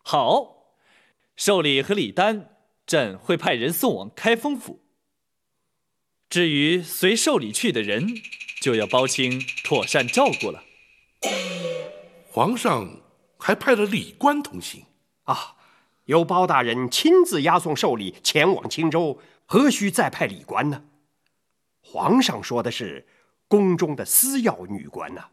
好，寿礼和礼单，朕会派人送往开封府。至于随寿礼去的人，就要包青妥善照顾了。 皇上还派了礼官同行啊，有包大人亲自押送寿礼前往青州，何须再派礼官呢？皇上说的是宫中的私要女官呢。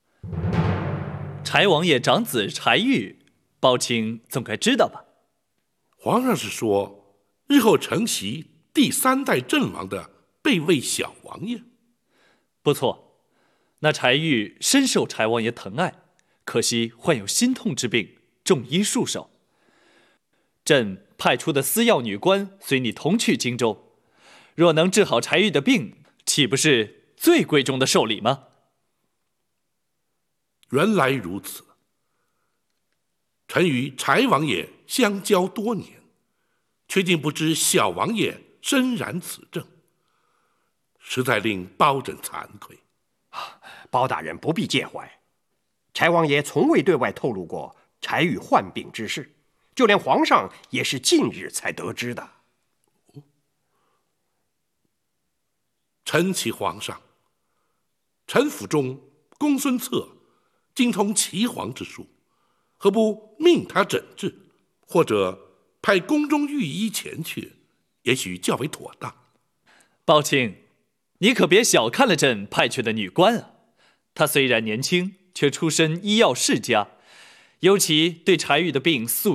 柴王爷长子柴玉，包青总该知道吧？ 皇上是说，日后承袭第3代阵亡的备位小王爷。 不错，那柴玉深受柴王爷疼爱，可惜患有心痛之病，重医束手。朕派出的私要女官随你同去荆州，若能治好柴玉的病，岂不是最贵重的寿礼吗？ 原来如此。臣与柴王爷相交多年，却竟不知小王爷身染此症，实在令包拯惭愧。 包大人不必介怀，柴王爷从未对外透露过柴玉患病之事，就连皇上也是近日才得知的。 臣启皇上，臣府中公孙策精通岐黄之术，何不命他诊治，或者派宫中御医前去，也许较为妥当。 包青，你可别小看了朕派去的女官啊！她虽然年轻，却出身医药世家，尤其对柴玉的病素